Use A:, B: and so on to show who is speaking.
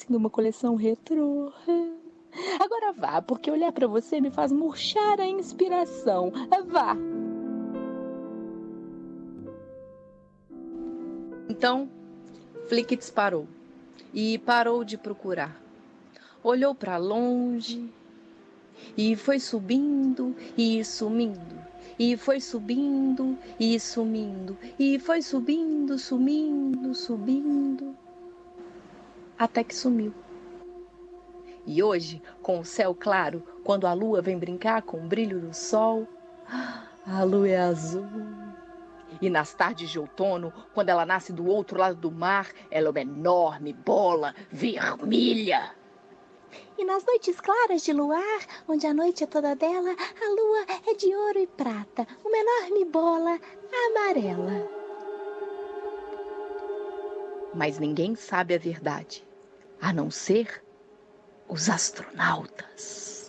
A: numa coleção retrô. Agora vá, porque olhar pra você me faz murchar a inspiração. Vá.
B: Então, Flick disparou e parou de procurar. Olhou para longe e foi subindo e sumindo. E foi subindo e sumindo. E foi subindo, sumindo, subindo. Até que sumiu. E hoje, com o céu claro, quando a lua vem brincar com o brilho do sol, a lua é azul. E nas tardes de outono, quando ela nasce do outro lado do mar, ela é uma enorme bola vermelha.
C: E nas noites claras de luar, onde a noite é toda dela, a lua é de ouro e prata, uma enorme bola amarela.
B: Mas ninguém sabe a verdade, a não ser os astronautas.